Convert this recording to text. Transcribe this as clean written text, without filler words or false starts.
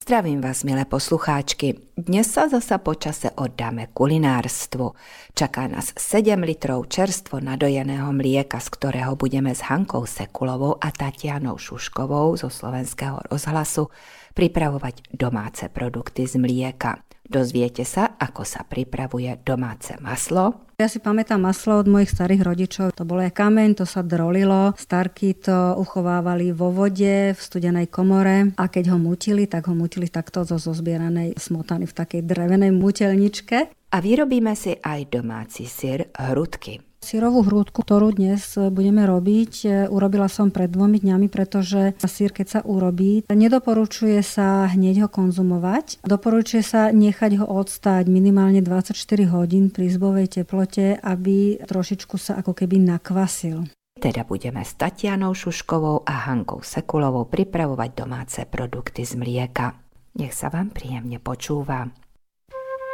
Zdravím vás, milé poslucháčky. Dnes sa zasa počase oddáme kulinárstvu. Čaká nás 7 litrov čerstvo nadojeného mlieka, z ktorého budeme s Hankou Sekulovou a Tatianou Šuškovou zo Slovenského rozhlasu pripravovať domáce produkty z mlieka. Dozviete sa, ako sa pripravuje domáce maslo. Ja si pamätám maslo od mojich starých rodičov. To bolo aj kameň, to sa drolilo. Starky to uchovávali vo vode, v studenej komore a keď ho mutili, tak ho mutili takto zo zozbieranej smotany v takej drevenej muteľničke. A vyrobíme si aj domáci syr hrudky. Syrovú hrúdku, ktorú dnes budeme robiť, urobila som pred 2 dňami, pretože syr, keď sa urobí, nedoporučuje sa hneď ho konzumovať. Doporučuje sa nechať ho odstáť minimálne 24 hodín pri izbovej teplote, aby trošičku sa ako keby nakvasil. Teda budeme s Tatianou Šuškovou a Hankou Sekulovou pripravovať domáce produkty z mlieka. Nech sa vám príjemne počúva.